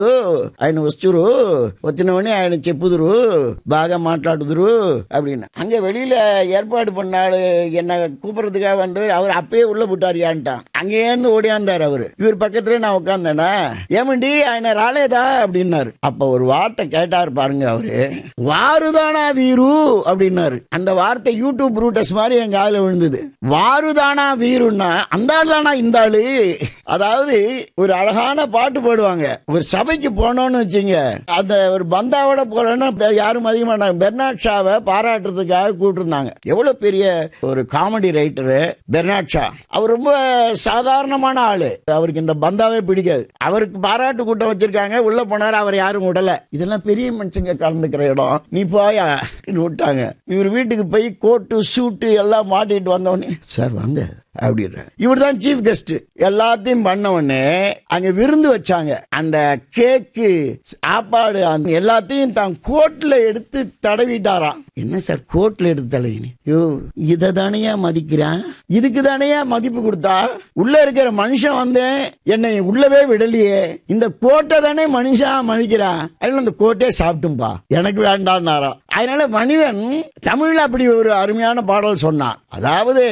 ఆయన వస్తురు వచ్చిனவனே ఆయన చెప్పుదురు బాగా మాట్లాడుదురు அப்படின்னு. அங்க வெளியில ஏற்பாடு பண்ணாரு என்ன கூப்பிடுறதுக்காக வந்து அவர் அப்பயே உள்ள விட்டாரியான்ட்டான். அங்கேருந்து ஓடியாந்தார் அவரு. இவர் பக்கத்துல நான் உட்கார்ந்தேனா, ஏமண்டி ఆయన రాలేదా அப்படின்னாரு. அப்ப ஒரு வார்த்தை கேட்டார் பாருங்க அவரு, வாருதானா வீரு அப்படின்னாரு. அந்த வார்த்தை யூடியூப் ரூட்டஸ் மாதிரி என் காதுல விழுந்தது. வாருதானா வீருன்னா அந்த ஆள் தானா இந்த ஆளு. அதாவது ஒரு அழகான பாட்டு பாடுவாங்க. ஒரு சபைக்கு போனோம்னு வச்சுங்க, அந்த ஒரு பந்தாவோட போலன்னா யாரும் அதிகமான பெர்னாட் ஷாவை பாராட்டுறதுக்காக கூப்பிட்டுருந்தாங்க. எவ்வளவு பெரிய ஒரு காமெடி ரைட்டரு பெர்னாட் ஷா. அவர் ரொம்ப சாதாரணமான ஆளு. அவருக்கு இந்த பந்தாவே பிடிக்காது. அவருக்கு பாராட்டு கூட்டம் வச்சிருக்காங்க. உள்ள போனாரு, அவர் யாரும் விடல. இதெல்லாம் பெரிய மனுஷங்க கலந்துக்கிற இடம், நீ போயா விட்டாங்க. இவர் வீட்டுக்கு போய் கோட்டு சூட்டு எல்லாம் மாட்டிட்டு வந்தவொடனே, சார் வாங்க அப்படின்ற. இவர் தான் சீஃப் கெஸ்ட். எல்லாத்தையும் பண்ண உடனே அங்க விருந்து வச்சாங்க. அந்த கேக்கு சாப்பாடு எல்லாத்தையும் தான் கோட்ல எடுத்து தடவிட்டாராம். என்ன சார் கோட்ல எடுத்து தடவி? இதை தானையா மதிக்கிறான், இதுக்கு தானையா மதிப்பு கொடுத்தா? உள்ள இருக்கிற மனுஷன் வந்து என்னை உள்ளவே விடலையே, இந்த கோட்டை தானே மனுஷன் மதிக்கிறான், அதனால அந்த கோட்டே சாப்பிட்டும்பா, எனக்கு வேண்டாம். அதனால மனிதன் தமிழ்ல அப்படி ஒரு அருமையான பாடல் சொன்னான். அதாவது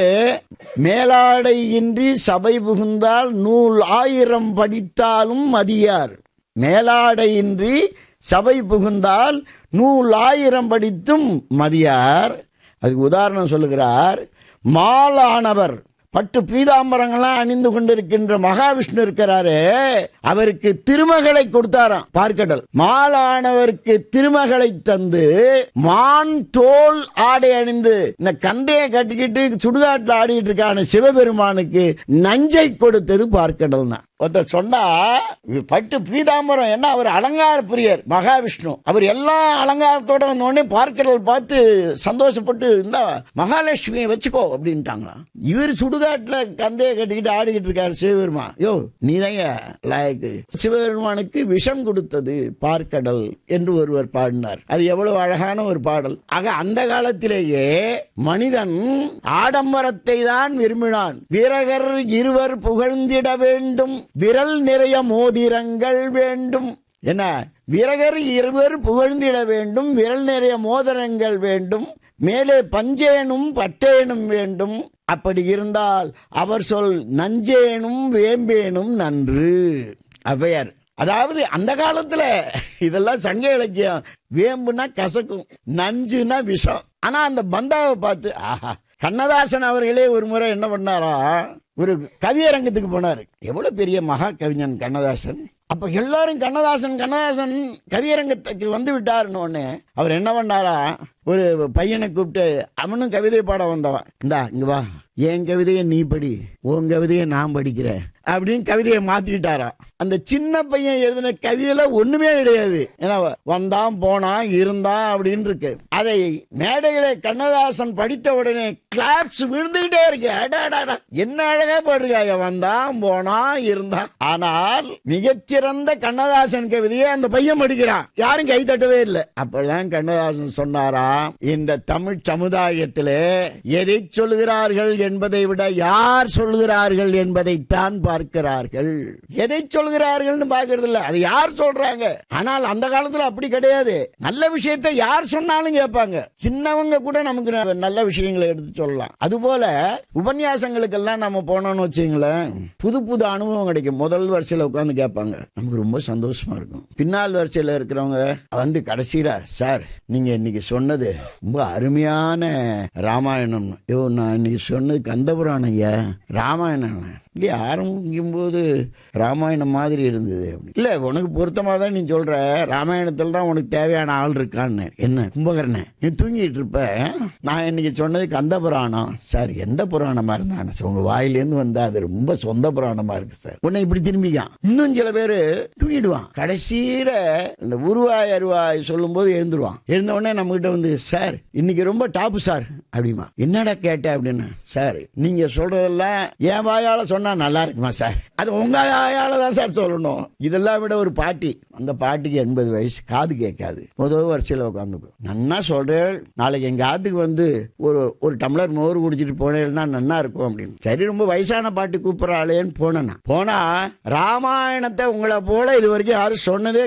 மேலாடை இன்றி சபை புகுந்தால் நூல் 1000 படித்தாலும் மதியார். மேலாடை இன்றி சபை புகுந்தால் நூல் 1000 படித்தும் மதியார். அதுக்கு உதாரணம் சொல்லுகிறார். மாலானவர் பட்டு பீதாம்பரங்கள்லாம் அணிந்து கொண்டிருக்கின்ற மகாவிஷ்ணு இருக்கிறாரு, அவருக்கு திருமகளை கொடுத்தாராம் பார்க்கடல். மாலானவருக்கு திருமகளை தந்து மான் தோல் ஆடை அணிந்து இந்த கந்தையை கட்டிக்கிட்டு சுடுகாட்டில் ஆடிட்டு இருக்கான சிவபெருமானுக்கு நஞ்சை கொடுத்தது பார்க்கடல் தான். ஒருத்தர் சொன்னா பட்டு பீதாம்பரம் என்ன, அவர் அலங்கார பிரியர் மகாவிஷ்ணு. அவர் எல்லா அலங்காரத்தோட வந்தோடனே பார்க்கடல் பார்த்து சந்தோஷப்பட்டு இந்த மகாலட்சுமியை வச்சுக்கோ அப்படின்ட்டாங்க. இவர் சுடுகாட்டுல கந்தையை கட்டிக்கிட்டு ஆடிக்கிட்டு இருக்காரு சிவபெருமான். யோ நீதாங்க லாயக்கு. சிவபெருமானுக்கு விஷம் கொடுத்தது பார்க்கடல் என்று ஒருவர் பாடினார். அது எவ்வளவு அழகான ஒரு பாடல். ஆக அந்த காலத்திலேயே மனிதன் ஆடம்பரத்தை தான் விரும்பினான். வீரகர் இருவர் புகழ்ந்திட வேண்டும், விரல் நிறைய மோதிரங்கள் வேண்டும். என்ன, வீரகர் இருவர் புகழ்ந்திட வேண்டும், விரல் நிறைய மோதிரங்கள் வேண்டும், மேலே பஞ்சேனும் பட்டேனும் வேண்டும். அப்படி இருந்தால் அவர் சொல் நஞ்சேனும் வேம்பேனும் நன்று. ஔவையார். அதாவது அந்த காலத்துல இதெல்லாம் சங்க இலக்கியம். வேம்புனா கசக்கும், நஞ்சுனா விஷம். ஆனா அந்த பந்தாவை பார்த்து ஆஹா. கண்ணதாசன் அவர்களே ஒரு முறை என்ன பண்ணாரா, ஒரு கவியரங்கத்துக்கு போனாரு. எவ்வளவு பெரிய மகா கவிஞன் கண்ணதாசன். அப்ப எல்லாரும் கண்ணதாசன் கவியரங்கத்துக்கு வந்து விட்டாருன்னு உடனே அவர் என்ன பண்ணாரா, ஒரு பையனை கூப்பிட்டு, அவனும் கவிதை பாட வந்தவன், இந்தா இங்க வா, என் கவிதையை நீ படி, உன் கவிதையை நான் படிக்கிறேன் அப்படின்னு கவிதையை மாத்திட்டாரா. அந்த சின்ன பையன் எழுதின கவிதையில ஒண்ணுமே கிடையாது. ஏன்னா வந்தான் போனான் இருந்தான் அப்படின்னு இருக்கு. அதை மேடையில கண்ணதாசன் படித்த உடனே கிளாப்ஸ் விழுந்துகிட்டே இருக்கு. என்ன அழகா பாடுறாங்க, வந்தான் போனான் இருந்தான். ஆனால் மிகச்சிறந்த கண்ணதாசன் கவிதையை அந்த பையன் படிக்கிறான், யாரும் கை தட்டவே இல்லை. அப்பதான் கண்ணதாசன் சொன்னாரா, இந்த தமிழ் சமுதாயத்திலே எதை சொல்கிறார்கள் என்பதை விட யார் சொல்கிறார்கள் என்பதைத்தான் பார்க்கிறார்கள். எதை சொல்கிறார்கள் பார்க்கறது இல்ல, அது யார் சொல்றாங்க. ஆனால் அந்த காலத்துல அப்படி கிடையாது. நல்ல விஷயத்தை யார் சொன்னாலும் கேட்பாங்க. சின்னவங்க கூட நமக்கு நல்ல விஷயங்களை எடுத்து சொல்லலாம். அதுபோல உபன்யாசங்களுக்கெல்லாம் நம்ம போனோம்னு வச்சுங்களேன், புது புது அனுபவம் கிடைக்கும். முதல் வரிசையில உட்கார்ந்து கேட்பாங்க, நமக்கு ரொம்ப சந்தோஷமா இருக்கும். பின்னால் வரிசையில இருக்கிறவங்க வந்து கடைசியில, சார் நீங்க இன்னைக்கு சொன்னது ரொம்ப அருமையான ராமாயணம். நான் இன்னைக்கு சொன்னது கந்தபுராணம், ராமாயணம் இல்லையா, ஆரம்பிக்கும் போது ராமாயணம் மாதிரி இருந்தது. இல்ல உனக்கு பொருத்தமா தான் நீ சொல்ற, ராமாயணத்துல தான் உனக்கு தேவையான ஆள் இருக்கான்னு. என்ன கும்பகர்ணன், நீ தூங்கிட்டு இருப்ப, நான் இன்னைக்கு சொன்னது கந்த புராணம். சார் எந்த புராணமா இருந்தானு உங்க வாயிலேருந்து வந்தா அது ரொம்ப சொந்த புராணமா இருக்கு சார். உன்னை இப்படி திரும்பிக்கான். இன்னும் சில பேரு தூங்கிடுவான். கடைசியில இந்த உருவாய் அருவாய் சொல்லும் போது எழுந்துருவான். எழுந்த உடனே நம்ம கிட்ட வந்து, சார் இன்னைக்கு ரொம்ப டாப்பு சார் அப்படிமா. என்னடா கேட்ட அப்படின்னா, சார் நீங்க சொல்றதெல்லாம் என் வாயால சொன்ன சொன்னா நல்லா இருக்குமா சார்? அது உங்க ஆயால தான் சார் சொல்லணும். இதெல்லாம் விட ஒரு பாட்டி, அந்த பாட்டிக்கு 80 வயசு, காது கேட்காது. முதல் வரிசையில் உட்காந்துக்கும். நன்னா சொல்றேன், நாளைக்கு எங்க ஆத்துக்கு வந்து ஒரு டம்ளர் மோர் குடிச்சிட்டு போனேன்னா நன்னா இருக்கும் அப்படின்னு. சரி, ரொம்ப வயசான பாட்டி கூப்பிடறாளேன்னு போனா ராமாயணத்தை உங்களை போல இது வரைக்கும் யாரும் சொன்னதே